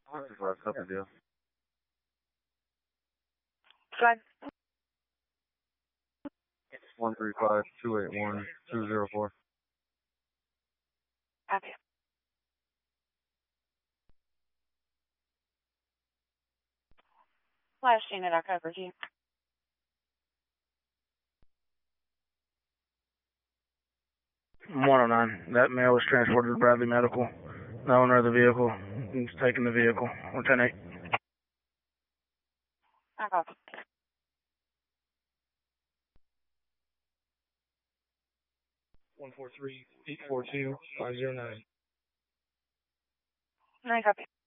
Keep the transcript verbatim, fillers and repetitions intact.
Last up deal. Go ahead. One three five two eight one two zero four. Copy. Last unit, I'll cover you. one oh nine. That male was transported to Bradley Medical. The owner of the vehicle is taking the vehicle. Or ten eight. I copy. One four three eight four two five zero nine. I copy.